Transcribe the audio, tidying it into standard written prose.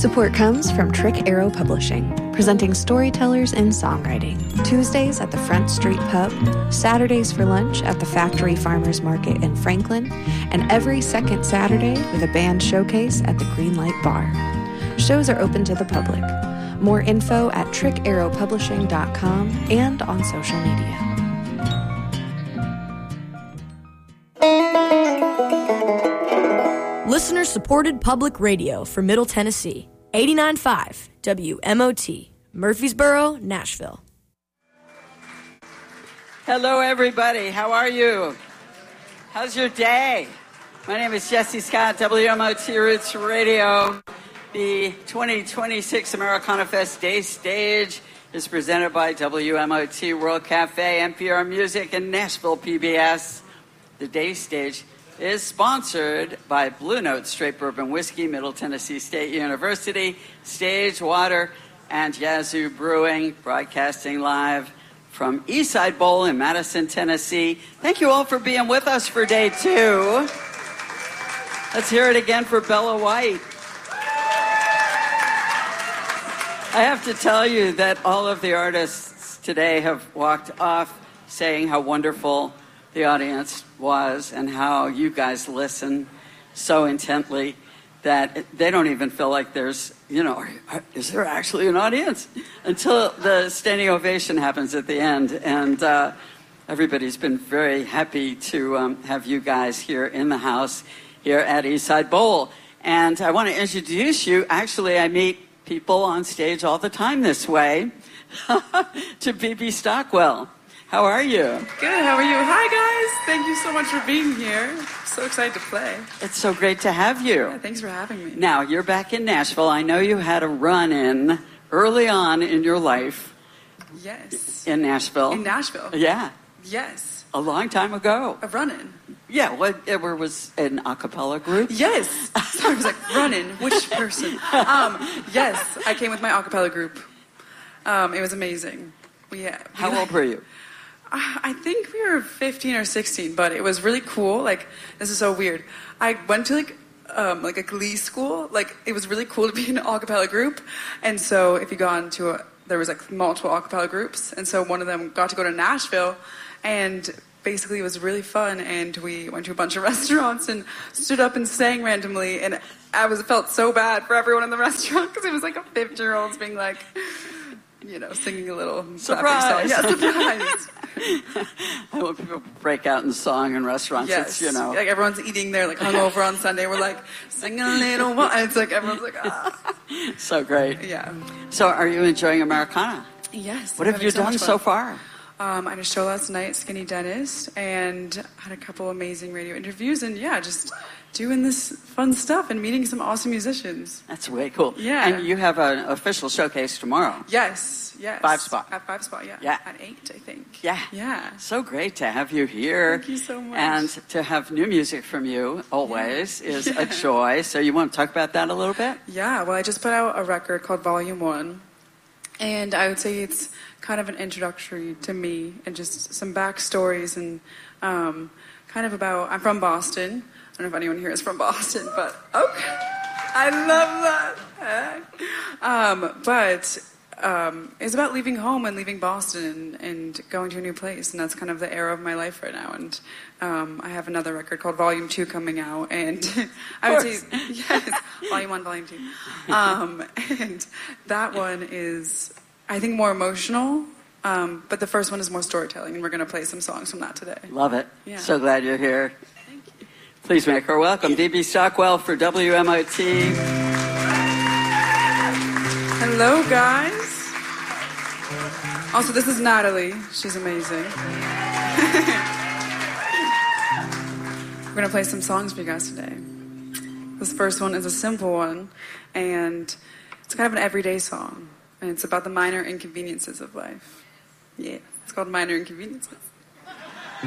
Support comes from Trick Arrow Publishing, presenting storytellers in songwriting. Tuesdays at the Front Street Pub, Saturdays for lunch at the Factory Farmers Market in Franklin, and every second Saturday with a band showcase at the Greenlight Bar. Shows are open to the public. More info at trickarrowpublishing.com and on social media. Listener-supported public radio for Middle Tennessee. 89.5 WMOT, Murfreesboro, Nashville. Hello, everybody. How are you? How's your day? My name is Jesse Scott, WMOT Roots Radio. The 2026 Americana Fest Day Stage is presented by WMOT World Cafe, NPR Music, and Nashville PBS. The Day Stage is sponsored by Blue Note Straight Bourbon Whiskey, Middle Tennessee State University, Stage Water, and Yazoo Brewing, broadcasting live from Eastside Bowl in Madison, Tennessee. Thank you all for being with us for day 2. Let's hear it again for Bella White. I have to tell you that all of the artists today have walked off saying how wonderful the audience was and how you guys listen so intently that they don't even feel like there's, is there actually an audience? Until the standing ovation happens at the end. And everybody's been very happy to have you guys here in the house here at Eastside Bowl. And I want to introduce you. Actually, I meet people on stage all the time this way to BB Stockwell. How are you? Good, how are you? Hi, guys. Thank you so much for being here. So excited to play. It's so great to have you. Yeah, thanks for having me. Now, you're back in Nashville. I know you had a run-in early on in your life. Yes. In Nashville. In Nashville? Yeah. Yes. A long time ago. A run-in? Yeah, it was an a cappella group? Yes. So I was like, run-in? Which person? Yes, I came with my a cappella group. It was amazing. How old were you? I think we were 15 or 16, but it was really cool. Like, this is so weird. I went to like a glee school. Like, it was really cool to be in an a cappella group. And so if you got into there was like multiple a cappella groups. And so one of them got to go to Nashville, and basically it was really fun. And we went to a bunch of restaurants and stood up and sang randomly. And felt so bad for everyone in the restaurant because it was like a 50-year-old being like, singing a little surprise. Song. Yeah, surprise. I want people to break out in song in restaurants. Yes. It's, like everyone's eating there, like hungover on Sunday. We're like, sing a little while. And it's like, everyone's like, ah. So great. Yeah. So are you enjoying Americana? Yes. What have you done so far? I had a show last night, Skinny Dentist, and had a couple amazing radio interviews, and just doing this fun stuff and meeting some awesome musicians. That's way cool. Yeah. And you have an official showcase tomorrow. Yes. 5 Spot. At 5 Spot, yeah. Yeah. At 8, I think. Yeah. Yeah. So great to have you here. Thank you so much. And to have new music from you always is a joy. So you want to talk about that a little bit? Yeah. Well, I just put out a record called Volume 1. And I would say it's kind of an introductory to me and just some backstories and kind of about, I'm from Boston. I don't know if anyone here is from Boston, but okay. I love that. It's about leaving home and leaving Boston and going to a new place. And that's kind of the era of my life right now. And I have another record called Volume 2 coming out. And I would say, yes, Volume 1, Volume 2. And that one is, I think, more emotional. But the first one is more storytelling. And we're going to play some songs from that today. Love it. Yeah. So glad you're here. Thank you. Please make her welcome. DB Stockwell for WMOT. Hello, guys. Also, this is Natalie. She's amazing. We're going to play some songs for you guys today. This first one is a simple one, and it's kind of an everyday song. And it's about the minor inconveniences of life. Yeah, it's called Minor Inconveniences.